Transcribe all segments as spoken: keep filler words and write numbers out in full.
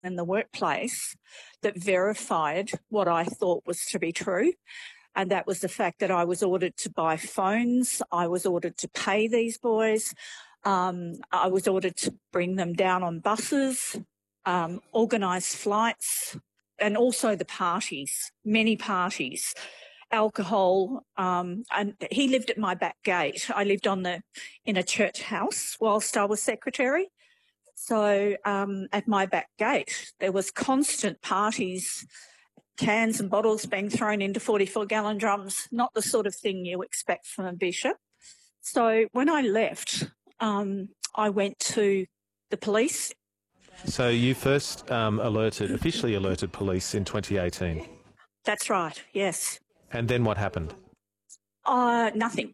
in the workplace that verified what I thought was to be true. And that was the fact that I was ordered to buy phones. I was ordered to pay these boys. Um, I was ordered to bring them down on buses, um, organise flights, and also the parties, many parties, alcohol. Um, and he lived at my back gate. I lived on the in a church house whilst I was secretary. So um, at my back gate, there was constant parties, cans and bottles being thrown into forty-four gallon drums, not the sort of thing you expect from a bishop. So when I left, um, I went to the police. So you first um, alerted, officially alerted police in twenty eighteen? That's right, yes. And then what happened? Uh, nothing.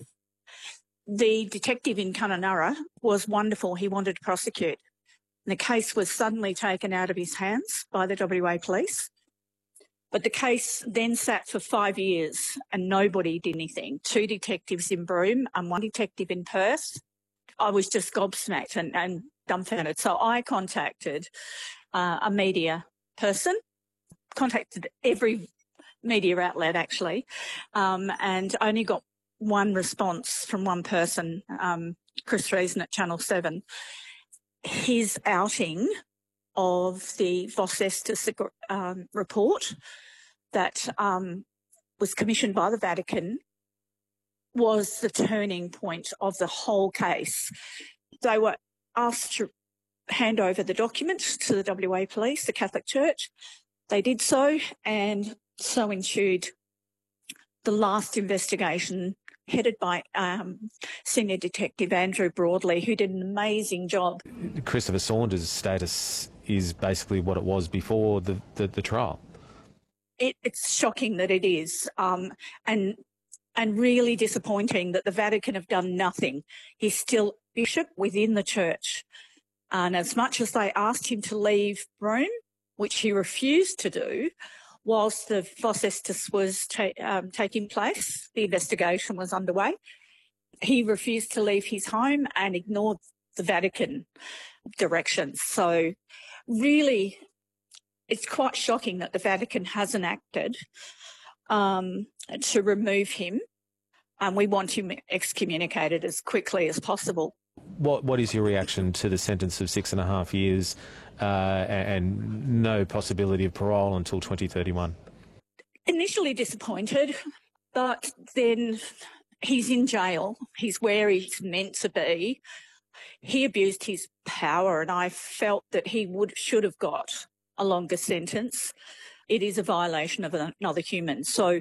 The detective in Kununurra was wonderful. He wanted to prosecute. The case was suddenly taken out of his hands by the W A police. But the case then sat for five years and nobody did anything. Two detectives in Broome and one detective in Perth. I was just gobsmacked and, and dumbfounded. So I contacted uh, a media person, contacted every media outlet actually, um, and only got one response from one person, um, Chris Reason at Channel seven. His outing of the Vos Estis um, report that um, was commissioned by the Vatican was the turning point of the whole case. They were asked to hand over the documents to the W A police, the Catholic Church. They did so, and so ensued the last investigation headed by um, Senior Detective Andrew Broadley, who did an amazing job. Christopher Saunders' status is basically what it was before the, the, the trial. It, it's shocking that it is, um, and and really disappointing that the Vatican have done nothing. He's still bishop within the church. And as much as they asked him to leave Broome, which he refused to do, whilst the Vos Estis was ta- um, taking place, the investigation was underway, he refused to leave his home and ignored the Vatican directions. So really, it's quite shocking that the Vatican hasn't acted um, to remove him, and we want him excommunicated as quickly as possible. What What is your reaction to the sentence of six and a half years uh, and no possibility of parole until twenty thirty-one? Initially disappointed, but then he's in jail. He's where he's meant to be. He abused his power, and I felt that he would should have got a longer sentence. It is a violation of another human. So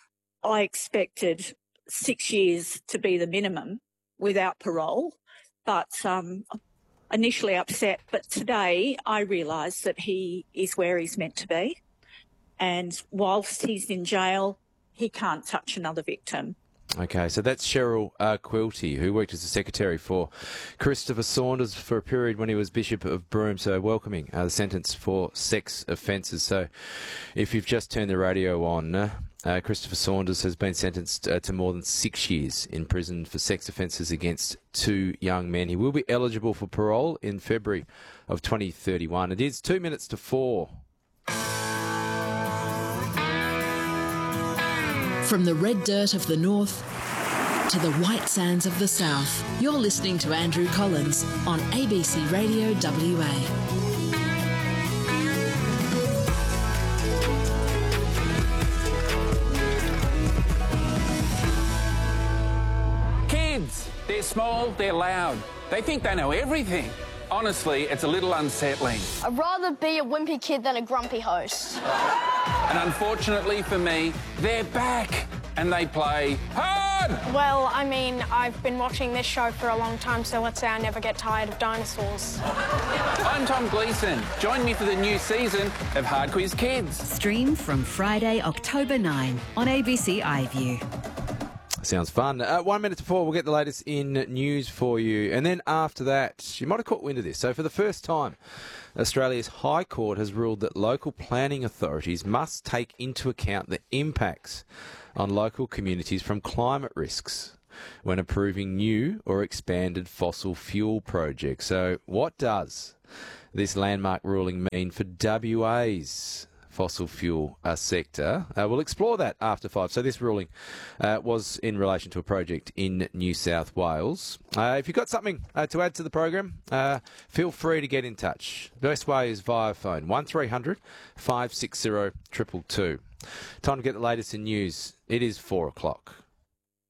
I expected six years to be the minimum without parole, but um, initially upset. But today I realise that he is where he's meant to be. And whilst he's in jail, he can't touch another victim. Okay, so that's Cheryl uh, Quilty, who worked as a secretary for Christopher Saunders for a period when he was Bishop of Broome, so welcoming uh, the sentence for sex offences. So if you've just turned the radio on, uh, Christopher Saunders has been sentenced uh, to more than six years in prison for sex offences against two young men. He will be eligible for parole in February of twenty thirty-one. It is two minutes to four. From the red dirt of the north to the white sands of the south, you're listening to Andrew Collins on A B C Radio W A. Kids, they're small, they're loud. They think they know everything. Honestly, it's a little unsettling. I'd rather be a wimpy kid than a grumpy host. And unfortunately for me, they're back and they play hard! Well, I mean, I've been watching this show for a long time, so let's say I never get tired of dinosaurs. I'm Tom Gleeson. Join me for the new season of Hard Quiz Kids. Stream from Friday, October ninth on A B C iView. Sounds fun. Uh, one minute to four, we'll get the latest in news for you. And then after that, you might have caught wind of this. So for the first time, Australia's High Court has ruled that local planning authorities must take into account the impacts on local communities from climate risks when approving new or expanded fossil fuel projects. So what does this landmark ruling mean for W A's fossil fuel uh, sector? Uh, we'll explore that after five. So this ruling uh, was in relation to a project in New South Wales. Uh, if you've got something uh, to add to the program, uh, feel free to get in touch. The best way is via phone, one three hundred, five six zero, two two two. Time to get the latest in news. It is four o'clock.